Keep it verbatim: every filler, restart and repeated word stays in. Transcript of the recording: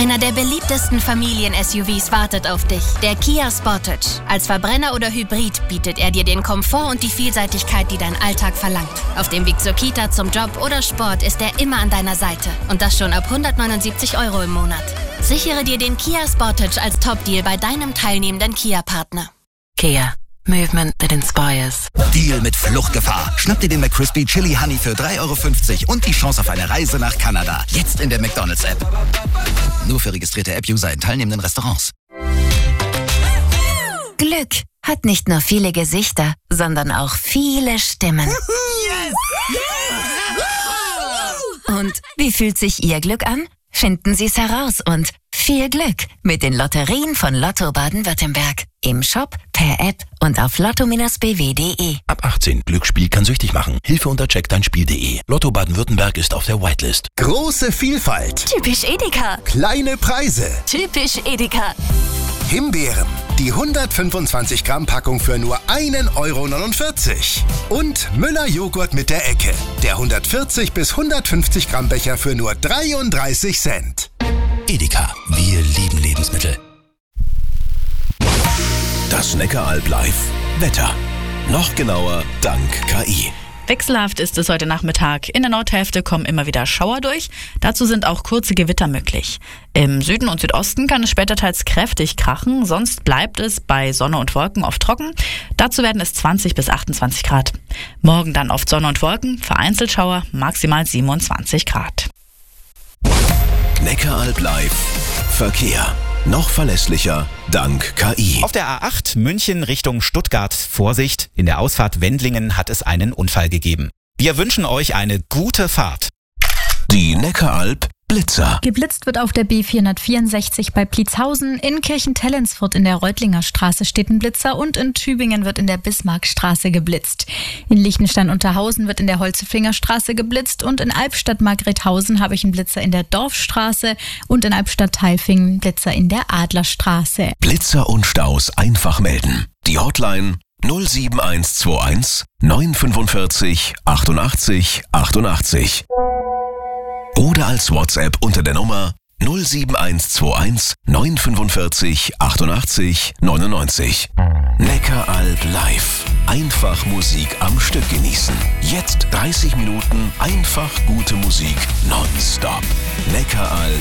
Einer der beliebtesten Familien-S U Vs wartet auf dich. Der Kia Sportage. Als Verbrenner oder Hybrid bietet er dir den Komfort und die Vielseitigkeit, die dein Alltag verlangt. Auf dem Weg zur Kita, zum Job oder Sport ist er immer an deiner Seite. Und das schon ab hundertneunundsiebzig Euro im Monat. Sichere dir den Kia Sportage als Top-Deal bei deinem teilnehmenden Kia-Partner. Kia. Movement that inspires. Deal mit Fluchtgefahr. Schnapp dir den McCrispy Chili Honey für drei Euro fünfzig und die Chance auf eine Reise nach Kanada. Jetzt in der McDonald's-App. Nur für registrierte App-User in teilnehmenden Restaurants. Glück hat nicht nur viele Gesichter, sondern auch viele Stimmen. Yes! Und wie fühlt sich Ihr Glück an? Finden Sie es heraus und viel Glück mit den Lotterien von Lotto Baden-Württemberg. Im Shop, per App und auf lotto Bindestrich b w punkt d e. Ab achtzehn. Glücksspiel kann süchtig machen. Hilfe unter check dein spiel punkt d e. Lotto Baden-Württemberg ist auf der Whitelist. Große Vielfalt. Typisch Edeka. Kleine Preise. Typisch Edeka. Himbeeren. Die hundertfünfundzwanzig Gramm Packung für nur ein Euro neunundvierzig. Und Müller Joghurt mit der Ecke. Der hundertvierzig bis hundertfünfzig Gramm Becher für nur dreiunddreißig Cent. Edeka. Wir lieben Lebensmittel. Das Neckaralb Live. Wetter. Noch genauer dank K I. Wechselhaft ist es heute Nachmittag. In der Nordhälfte kommen immer wieder Schauer durch. Dazu sind auch kurze Gewitter möglich. Im Süden und Südosten kann es später teils kräftig krachen. Sonst bleibt es bei Sonne und Wolken oft trocken. Dazu werden es zwanzig bis achtundzwanzig Grad. Morgen dann oft Sonne und Wolken, vereinzelt Schauer, maximal siebenundzwanzig Grad. Neckaralb Live. Verkehr. Noch verlässlicher dank K I. Auf der A acht München Richtung Stuttgart. Vorsicht, in der Ausfahrt Wendlingen hat es einen Unfall gegeben. Wir wünschen euch eine gute Fahrt. Die Neckaralb Blitzer. Geblitzt wird auf der B vierhundertvierundsechzig bei Pliezhausen, in Kirchentellensfurt in der Reutlinger Straße steht ein Blitzer und in Tübingen wird in der Bismarckstraße geblitzt. In Liechtenstein-Unterhausen wird in der Holzeflingerstraße geblitzt und in Albstadt-Margrethausen habe ich einen Blitzer in der Dorfstraße und in Albstadt-Tailfingen einen Blitzer in der Adlerstraße. Blitzer und Staus einfach melden. Die Hotline null sieben eins zwei eins neun fünf achtundachtzig achtundachtzig. Oder als WhatsApp unter der Nummer null sieben eins zwei eins neun fünf achtundachtzig neunundneunzig. Neckaralb Live. Einfach Musik am Stück genießen. Jetzt dreißig Minuten einfach gute Musik nonstop. Neckaralb